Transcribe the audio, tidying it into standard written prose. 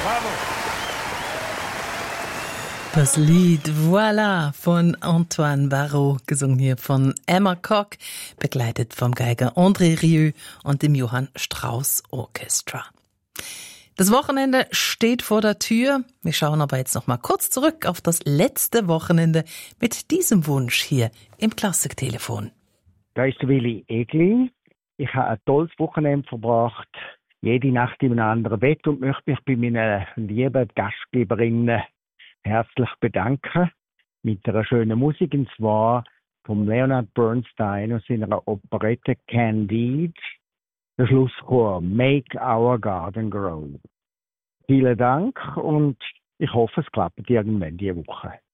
Das Lied Voilà von Antoine Barraud, gesungen hier von Emma Koch, begleitet vom Geiger André Rieu und dem Johann Strauss Orchestra. Das Wochenende steht vor der Tür. Wir schauen aber jetzt noch mal kurz zurück auf das letzte Wochenende mit diesem Wunsch hier im Klassiktelefon. Da ist Willi Egli. Ich habe ein tolles Wochenende verbracht, jede Nacht in einem anderen Bett und möchte mich bei meinen lieben Gastgeberinnen herzlich bedanken mit einer schönen Musik, und zwar von Leonard Bernstein aus seiner Operette Candide, der Schlusschor Make Our Garden Grow. Vielen Dank und ich hoffe, es klappt irgendwann diese Woche.